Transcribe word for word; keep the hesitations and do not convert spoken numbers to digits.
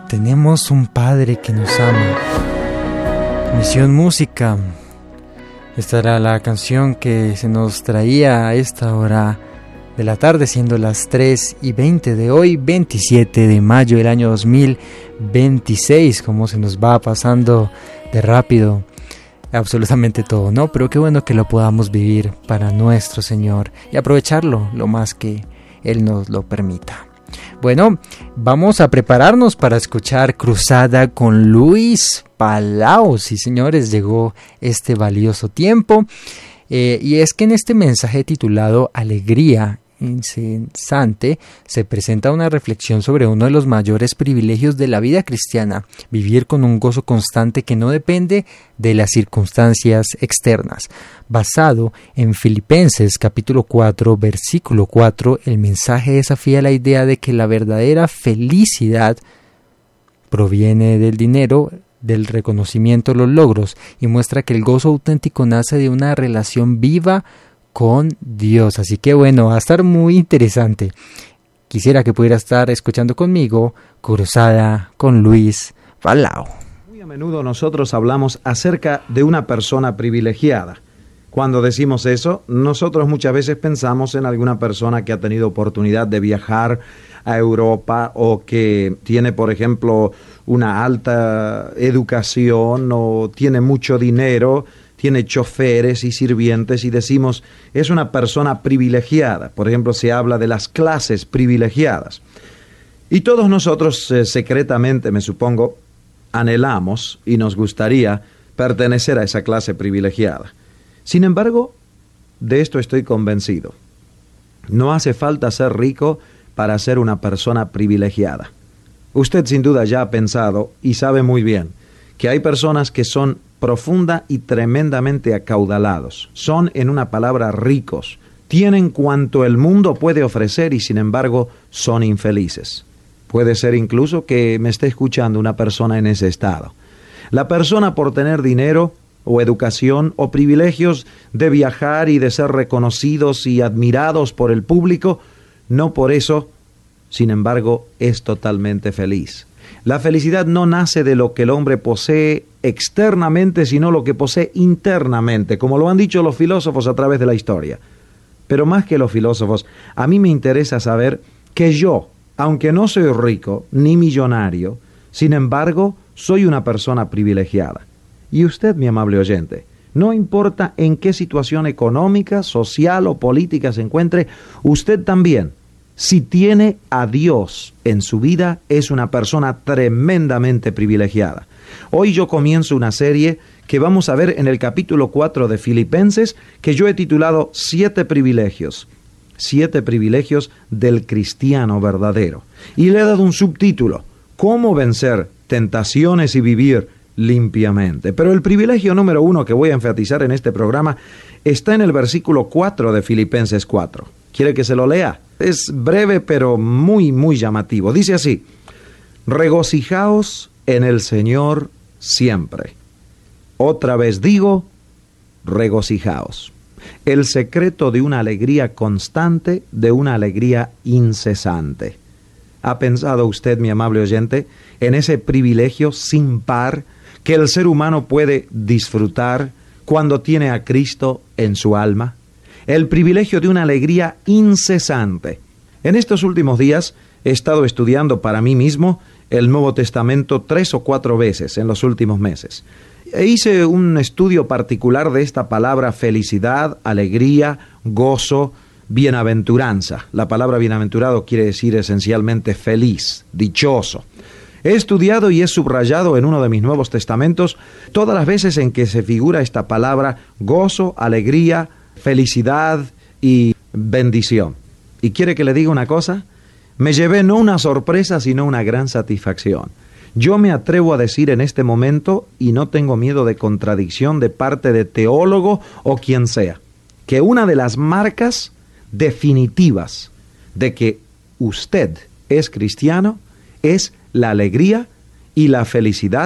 Tenemos un Padre que nos ama. Misión Música. Esta era la canción que se nos traía a esta hora de la tarde, siendo las tres y veinte de hoy, veintisiete de mayo del año dos mil veintiséis. Como se nos va pasando de rápido absolutamente todo, ¿no? Pero qué bueno que lo podamos vivir para nuestro Señor y aprovecharlo lo más que Él nos lo permita. Bueno, vamos a prepararnos para escuchar Cruzada con Luis Palau. Sí, señores, llegó este valioso tiempo. Eh, y es que en este mensaje titulado Alegría incesante se presenta una reflexión sobre uno de los mayores privilegios de la vida cristiana: vivir con un gozo constante que no depende de las circunstancias externas. Basado en Filipenses capítulo cuatro, versículo cuatro, el mensaje desafía la idea de que la verdadera felicidad proviene del dinero, del reconocimiento de los logros, y muestra que el gozo auténtico nace de una relación viva con Dios. Así que bueno, va a estar muy interesante. Quisiera que pudiera estar escuchando conmigo Cruzada con Luis Palau. Muy a menudo nosotros hablamos acerca de una persona privilegiada. Cuando decimos eso, nosotros muchas veces pensamos en alguna persona que ha tenido oportunidad de viajar a Europa o que tiene, por ejemplo, una alta educación o tiene mucho dinero, tiene choferes y sirvientes, y decimos, es una persona privilegiada. Por ejemplo, se habla de las clases privilegiadas. Y todos nosotros, eh, secretamente, me supongo, anhelamos y nos gustaría pertenecer a esa clase privilegiada. Sin embargo, de esto estoy convencido. No hace falta ser rico para ser una persona privilegiada. Usted sin duda ya ha pensado y sabe muy bien que hay personas que son profunda y tremendamente acaudalados. Son, en una palabra, ricos. Tienen cuanto el mundo puede ofrecer y, sin embargo, son infelices. Puede ser incluso que me esté escuchando una persona en ese estado. La persona, por tener dinero o educación o privilegios de viajar y de ser reconocidos y admirados por el público, no por eso, sin embargo, es totalmente feliz. La felicidad no nace de lo que el hombre posee externamente, sino lo que posee internamente, como lo han dicho los filósofos a través de la historia. Pero más que los filósofos, a mí me interesa saber que yo, aunque no soy rico ni millonario, sin embargo, soy una persona privilegiada. Y usted, mi amable oyente, no importa en qué situación económica, social o política se encuentre, usted también, si tiene a Dios en su vida, es una persona tremendamente privilegiada. Hoy yo comienzo una serie que vamos a ver en el capítulo cuatro de Filipenses, que yo he titulado Siete privilegios. Siete privilegios del cristiano verdadero. Y le he dado un subtítulo: ¿Cómo vencer tentaciones y vivir limpiamente? Pero el privilegio número uno que voy a enfatizar en este programa está en el versículo cuatro de Filipenses cuatro. ¿Quiere que se lo lea? Es breve pero muy, muy llamativo. Dice así: regocijaos en el Señor siempre. Otra vez digo, regocijaos. El secreto de una alegría constante, de una alegría incesante. ¿Ha pensado usted, mi amable oyente, en ese privilegio sin par que el ser humano puede disfrutar cuando tiene a Cristo en su alma? El privilegio de una alegría incesante. En estos últimos días he estado estudiando para mí mismo el Nuevo Testamento tres o cuatro veces en los últimos meses. E hice un estudio particular de esta palabra felicidad, alegría, gozo, bienaventuranza. La palabra bienaventurado quiere decir esencialmente feliz, dichoso. He estudiado y he subrayado en uno de mis Nuevos Testamentos todas las veces en que se figura esta palabra gozo, alegría, felicidad y bendición. ¿Y quiere que le diga una cosa? Me llevé no una sorpresa, sino una gran satisfacción. Yo me atrevo a decir en este momento, y no tengo miedo de contradicción de parte de teólogo o quien sea, que una de las marcas definitivas de que usted es cristiano es la alegría y la felicidad